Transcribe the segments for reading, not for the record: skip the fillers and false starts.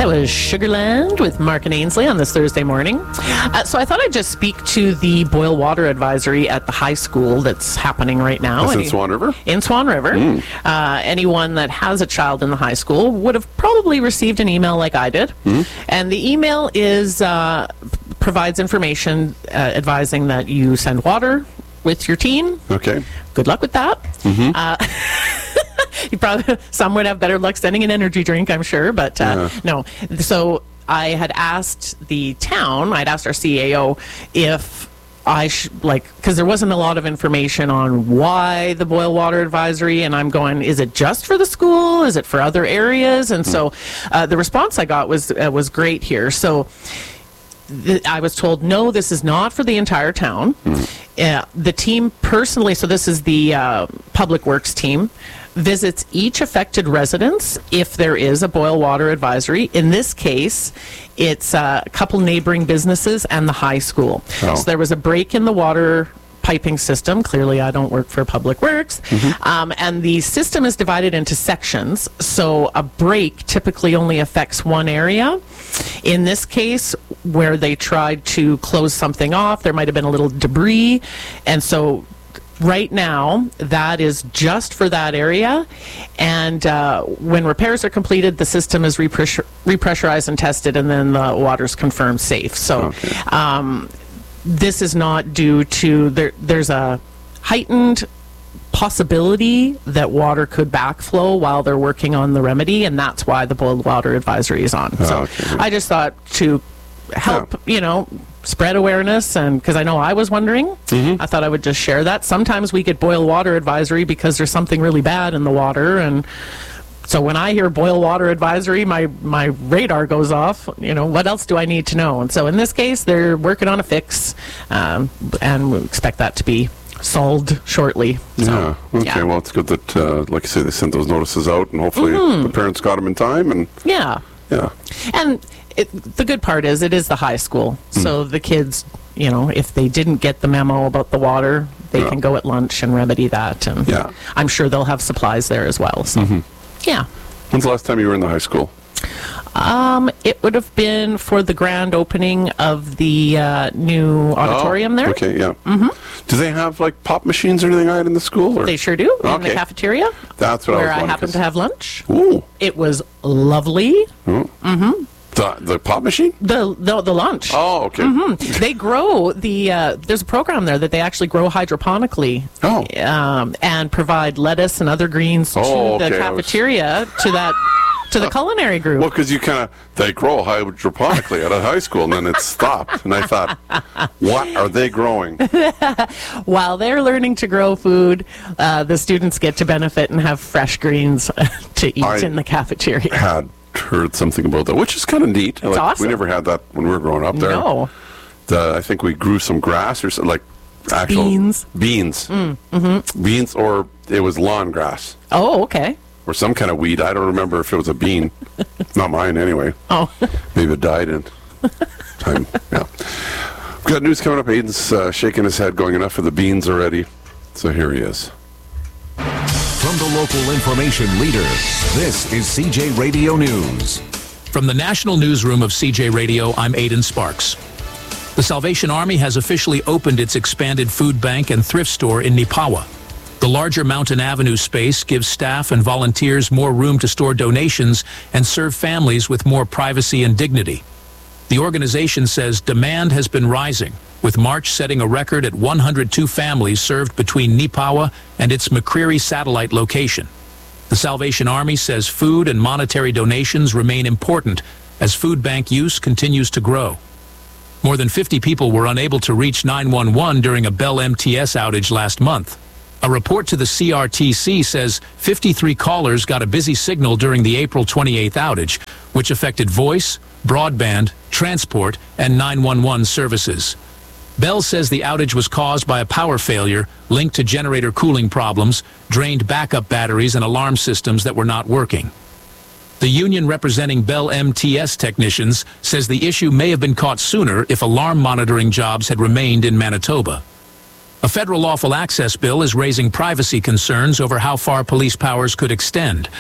That was Sugarland with Mark and Ainsley on this Thursday morning. So I thought I'd just speak to the boil water advisory at the high school that's happening right now. That's in Swan River? In Swan River. Anyone that has a child in the high school would have probably received an email like I did. And the email is provides information advising that you send water with your teen. Okay. Good luck with that. You probably, some would have better luck sending an energy drink, I'm sure, but no. So I had asked the town, I'd asked our CAO if I should, because there wasn't a lot of information on why the boil water advisory, and I'm going, is it just for the school? Is it for other areas? And so the response I got was great here. So I was told, no, this is not for the entire town. The team personally, so this is the Public Works team, visits each affected residence if there is a boil water advisory. In this case, it's a couple neighboring businesses and the high school. So there was a break in the water piping system. Clearly, I don't work for Public Works. And the system is divided into sections. So a break typically only affects one area. In this case, where they tried to close something off, there might have been a little debris. And so right now, that is just for that area, and when repairs are completed, the system is repressurized and tested, and then the water's confirmed safe. So this is not due to, there's a heightened possibility that water could backflow while they're working on the remedy, and that's why the boiled water advisory is on. I just thought to help, spread awareness, and because I know I was wondering, I thought I would just share that. Sometimes we get boil water advisory because there's something really bad in the water, and so when I hear boil water advisory, my radar goes off. What else do I need to know? And so in this case, they're working on a fix, and we expect that to be solved shortly. So, well, it's good that, like you say, they sent those notices out, and hopefully the parents got them in time. And and the good part is it is the high school, so the kids, if they didn't get the memo about the water, they can go at lunch and remedy that, and I'm sure they'll have supplies there as well. So, When's the last time you were in the high school? It would have been for the grand opening of the new auditorium there. Okay, Do they have pop machines or anything out in the school? Or? They sure do, in the cafeteria. That's what where I was I happened to have lunch. Ooh. It was lovely. The pop machine? The lunch. Oh, okay. They grow there's a program there that they actually grow hydroponically. And provide lettuce and other greens to the cafeteria, to the culinary group. Well, because they grow hydroponically at a high school, and then it stopped. And I thought, what are they growing? While they're learning to grow food, the students get to benefit and have fresh greens to eat in the cafeteria. I had heard something about that, which is kind of neat. It's awesome. We never had that when we were growing up there. No. I think we grew some grass or something, actual beans. Beans, or it was lawn grass. Oh, okay. Or some kind of weed. I don't remember if it was a bean. Not mine, anyway. Oh. Maybe it died in time. We've got news coming up. Aiden's shaking his head, going, enough for the beans already. So here he is. From the local information leader, this is CJ Radio News. From the national newsroom of CJ Radio, I'm Aidan Sparks. The Salvation Army has officially opened its expanded food bank and thrift store in Nipawa. The larger Mountain Avenue space gives staff and volunteers more room to store donations and serve families with more privacy and dignity. The organization says demand has been rising, with March setting a record at 102 families served between Nipawa and its McCreary satellite location. The Salvation Army says food and monetary donations remain important as food bank use continues to grow. More than 50 people were unable to reach 911 during a Bell MTS outage last month. A report to the CRTC says 53 callers got a busy signal during the April 28th outage, which affected voice, broadband, transport, and 911 services. Bell says the outage was caused by a power failure linked to generator cooling problems, drained backup batteries, and alarm systems that were not working. The union representing Bell MTS technicians says the issue may have been caught sooner if alarm monitoring jobs had remained in Manitoba. A federal lawful access bill is raising privacy concerns over how far police powers could extend.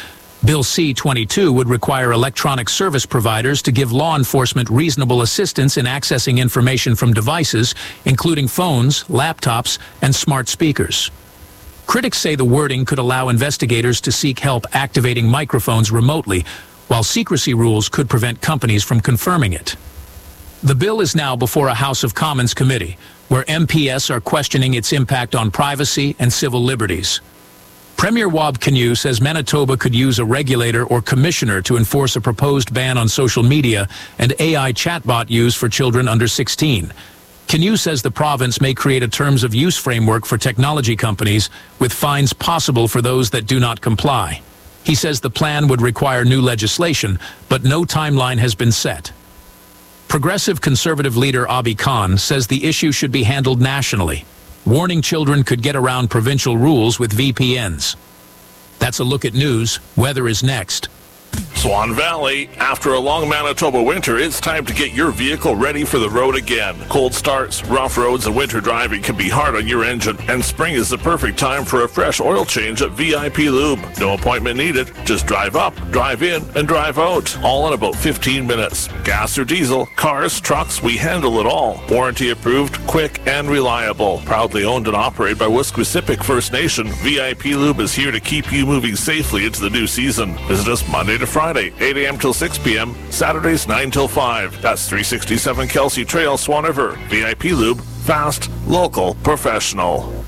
Bill C-22 would require electronic service providers to give law enforcement reasonable assistance in accessing information from devices, including phones, laptops, and smart speakers. Critics say the wording could allow investigators to seek help activating microphones remotely, while secrecy rules could prevent companies from confirming it. The bill is now before a House of Commons committee, where MPs are questioning its impact on privacy and civil liberties. Premier Wab Kinew says Manitoba could use a regulator or commissioner to enforce a proposed ban on social media and AI chatbot use for children under 16. Kinew says the province may create a terms of use framework for technology companies, with fines possible for those that do not comply. He says the plan would require new legislation, but no timeline has been set. Progressive Conservative leader Abi Khan says the issue should be handled nationally, warning children could get around provincial rules with VPNs. That's a look at news. Weather is next. Swan Valley, after a long Manitoba winter, it's time to get your vehicle ready for the road again. Cold starts, rough roads, and winter driving can be hard on your engine, and spring is the perfect time for a fresh oil change at VIP Lube. No appointment needed. Just drive up, drive in, and drive out, all in about 15 minutes. Gas or diesel, cars, trucks, we handle it all. Warranty approved, quick, and reliable. Proudly owned and operated by Wesquisipic First Nation, VIP Lube is here to keep you moving safely into the new season. Visit us Monday to Friday, 8 a.m. till 6 p.m., Saturdays 9 till 5. That's 367 Kelsey Trail, Swan River. VIP Lube, fast, local, professional.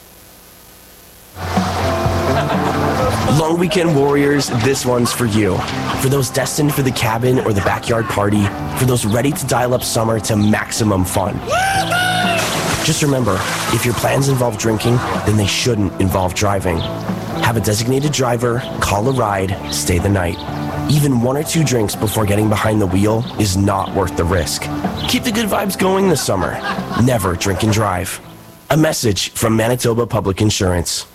Long weekend warriors, this one's for you. For those destined for the cabin or the backyard party, for those ready to dial up summer to maximum fun. Just remember, if your plans involve drinking, then they shouldn't involve driving. Have a designated driver, call a ride, stay the night. Even 1 or 2 drinks before getting behind the wheel is not worth the risk. Keep the good vibes going this summer. Never drink and drive. A message from Manitoba Public Insurance.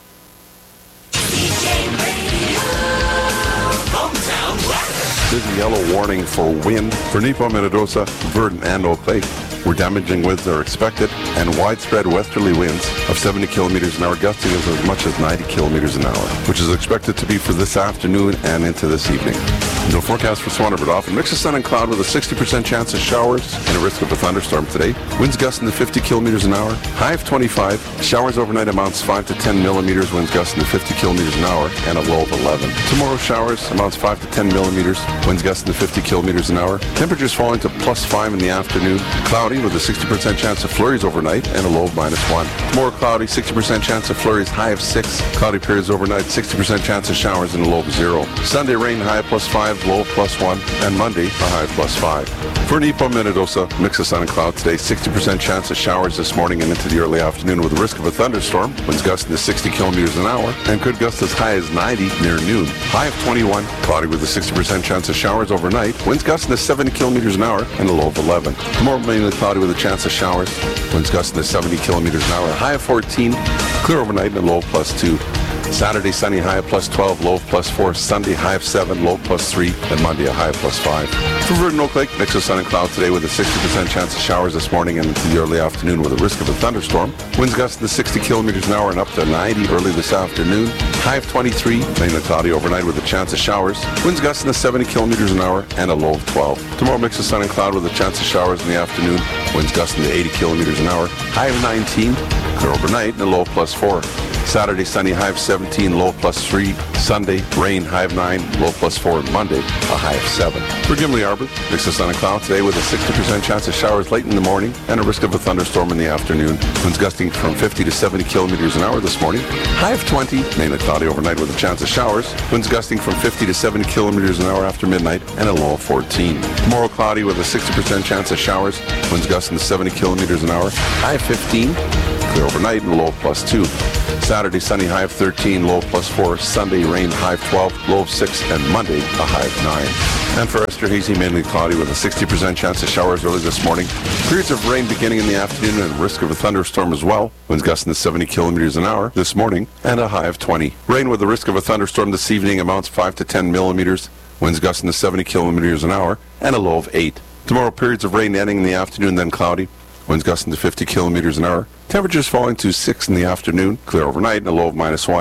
There's a yellow warning for wind for Nepo, Minnedosa, Verdon, and Oak Lake, where damaging winds are expected, and widespread westerly winds of 70 kilometers an hour, gusting as much as 90 kilometers an hour, which is expected to be for this afternoon and into this evening. No forecast for Swan River. Often mix of sun and cloud with a 60% chance of showers and a risk of a thunderstorm today. Winds gusting to 50 kilometers an hour. High of 25. Showers overnight amounts 5 to 10 millimeters. Winds gusting to 50 kilometers an hour and a low of 11. Tomorrow showers amounts 5 to 10 millimeters. Winds gusting to 50 kilometers an hour. Temperatures falling to plus 5 in the afternoon. Cloudy with a 60% chance of flurries overnight and a low of -1. Tomorrow cloudy, 60% chance of flurries, high of 6. Cloudy periods overnight, 60% chance of showers and a low of 0. Sunday rain, high of +5, low of +1, and Monday a high of +5. For Nepo, Minnedosa, mix of sun and cloud today, 60% chance of showers this morning and into the early afternoon with a risk of a thunderstorm. Winds gusting to 60 kilometers an hour and could gust as high as 90 near noon. High of 21, cloudy with a 60% chance of showers overnight. Winds gusting to 70 kilometers an hour and a low of 11. Tomorrow mainly cloudy with a chance of showers. Winds gusting to 70 kilometers an hour. High of 14, clear overnight and a low of +2. Saturday sunny, high of +12, low of +4. Sunday high of 7, low of +3, and Monday a high of +5. For Verdon, Oak Lake, mix of sun and cloud today with a 60% chance of showers this morning and into the early afternoon with a risk of a thunderstorm. Winds gusting to 60 kilometers an hour and up to 90 early this afternoon. High of 23, mainly cloudy overnight with a chance of showers. Winds gusting to 70 kilometers an hour and a low of 12. Tomorrow mix of sun and cloud with a chance of showers in the afternoon. Winds gusting to 80 kilometers an hour. High of 19, clear overnight and a low of +4. Saturday sunny, high of 17, low of +3. Sunday rain, high of 9, low of +4. Monday a high of 7. For Gimli Arbor, mix of sun and cloud today with a 60% chance of showers late in the morning and a risk of a thunderstorm in the afternoon. Winds gusting from 50 to 70 kilometers an hour this morning. High of 20, mainly cloudy overnight with a chance of showers. Winds gusting from 50 to 70 kilometers an hour after midnight and a low of 14. Tomorrow cloudy with a 60% chance of showers. Winds gusting to 70 kilometers an hour. High of 15, clear overnight and a low of +2. Saturday sunny, high of 13, low of +4. Sunday rain, high of 12, low of 6, and Monday a high of 9. And for Esterhazy, mainly cloudy with a 60% chance of showers early this morning. Periods of rain beginning in the afternoon and risk of a thunderstorm as well. Winds gusting to 70 kilometers an hour this morning and a high of 20. Rain with the risk of a thunderstorm this evening amounts 5 to 10 millimeters. Winds gusting to 70 kilometers an hour and a low of 8. Tomorrow periods of rain ending in the afternoon, then cloudy. Winds gusting to 50 kilometers an hour. Temperatures falling to 6 in the afternoon, clear overnight and a low of -1.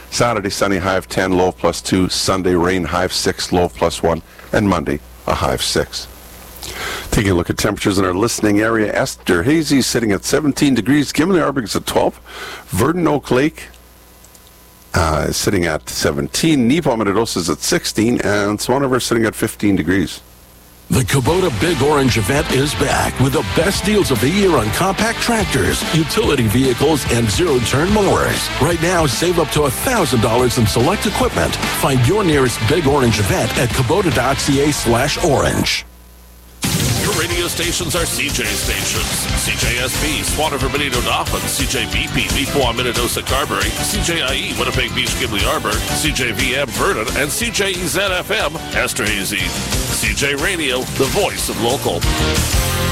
Saturday, sunny, high of 10, low of +2. Sunday, rain, high of 6, low of +1. And Monday, a high of 6. Taking a look at temperatures in our listening area, Esterhazy sitting at 17 degrees. Gimli Arbor is at 12. Verdon Oak Lake is sitting at 17. Nepomuk is at 16. And Swan River is sitting at 15 degrees. The Kubota Big Orange event is back with the best deals of the year on compact tractors, utility vehicles, and zero-turn mowers. Right now, save up to $1,000 in select equipment. Find your nearest Big Orange event at kubota.ca/orange. Your radio stations are CJ stations. CJSB, Swan River, Benito, Dauphin, CJBP, Mi'kmaq, Minnedosa, Carberry, CJIE, Winnipeg Beach, Gimli Arbor, CJVM, Verdon, and CJEZ-FM, Esterhazy. CJ Radio, the voice of local.